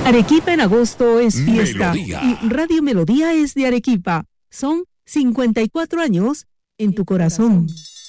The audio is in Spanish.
Arequipa en agosto es fiesta Melodía. y Radio Melodía es de Arequipa. Son 54 años en tu corazón.